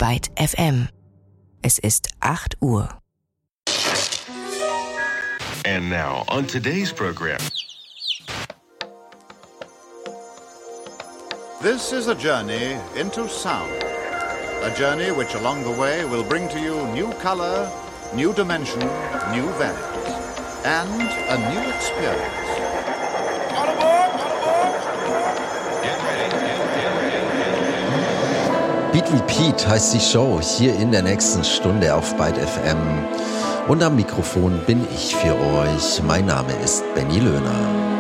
Byte FM. Es ist 8 Uhr. And now on today's program. This is a journey into sound. A journey which along the way will bring to you new color, new dimension, new values, and a new experience. All aboard! Get ready. Beat Repeat heißt die Show hier in der nächsten Stunde auf Byte FM. Und am Mikrofon bin ich für euch. Mein Name ist Benny Löhner.